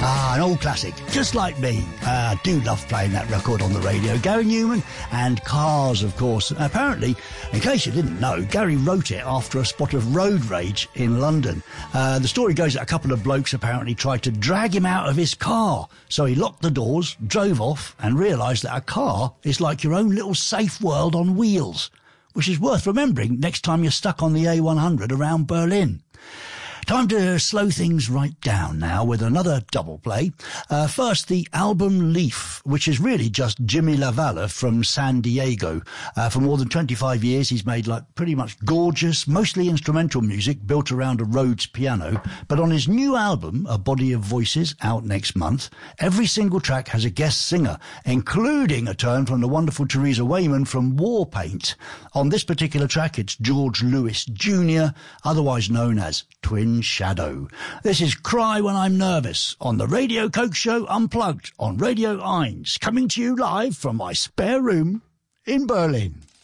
An old classic, just like me. I do love playing that record on the radio. Gary Newman and Cars, of course. Apparently, in case you didn't know, Gary wrote it after a spot of road rage in London. The story goes that a couple of blokes apparently tried to drag him out of his car. So he locked the doors, drove off, and realised that a car is like your own little safe world on wheels, which is worth remembering next time you're stuck on the A100 around Berlin. Time to slow things right down now with another double play. First, the album Leaf, which is really just Jimmy LaValle from San Diego. For more than 25 years, he's made pretty much gorgeous, mostly instrumental music built around a Rhodes piano. But on his new album, A Body of Voices, out next month, every single track has a guest singer, including a turn from the wonderful Teresa Wayman from Warpaint. On this particular track, it's George Lewis Jr., otherwise known as Twin Shadow. This is Cry When I'm Nervous on the Radio Coke Show Unplugged on Radio Eins, coming to you live from my spare room in Berlin.